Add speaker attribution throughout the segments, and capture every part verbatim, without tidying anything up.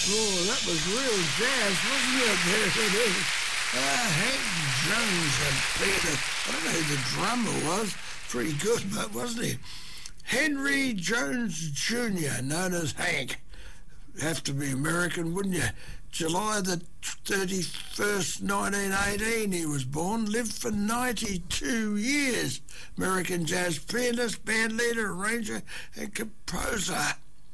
Speaker 1: Oh, that was real jazz, wasn't it? There it is. Uh, Hank Jones and Peter. I don't know who the drummer was. Pretty good, but wasn't he? Henry Jones Junior, known as Hank. Have to be American, wouldn't you? July the thirty-first, nineteen eighteen, he was born. Lived for ninety-two years. American jazz pianist, bandleader, arranger, and composer.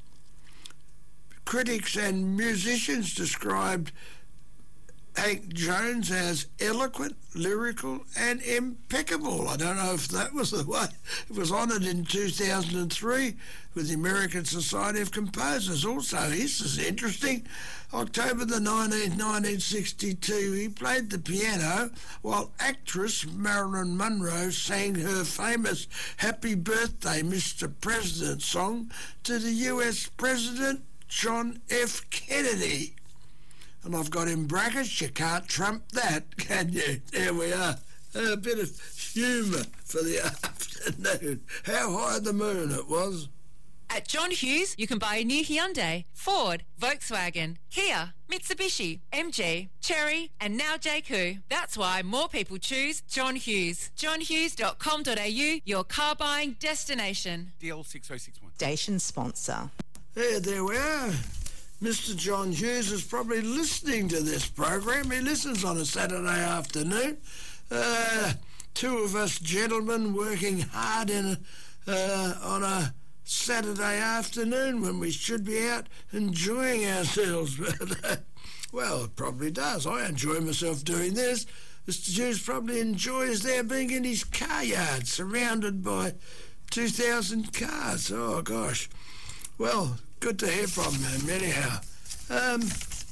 Speaker 1: Critics and musicians described Hank Jones as eloquent, lyrical and impeccable. I don't know if that was the way. It was honoured in two thousand three with the American Society of Composers. Also, this is interesting, October the nineteenth, nineteen sixty-two, he played the piano while actress Marilyn Monroe sang her famous Happy Birthday, Mister President song to the U S President John F. Kennedy. And I've got in brackets, you can't trump that, can you? There we are. A bit of humour for the afternoon. How high the moon it was.
Speaker 2: At John Hughes, you can buy a new Hyundai, Ford, Volkswagen, Kia, Mitsubishi, M G, Chery, and now J Q. That's why more people choose John Hughes. john hughes dot com dot a u, your car buying destination.
Speaker 3: D L six oh six one.
Speaker 4: Station sponsor.
Speaker 1: Yeah, there we are. Mister John Hughes is probably listening to this program. He listens on a Saturday afternoon. Uh, two of us gentlemen working hard in a, uh, on a Saturday afternoon when we should be out enjoying ourselves. But, uh, well, it probably does. I enjoy myself doing this. Mister Hughes probably enjoys there being in his car yard surrounded by two thousand cars. Oh, gosh. Well, good to hear from him anyhow. Um,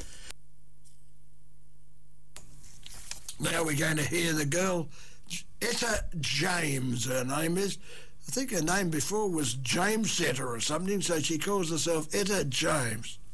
Speaker 1: now we're going to hear the girl, Etta James, her name is. I think her name before was James Setter or something, so she calls herself Etta James.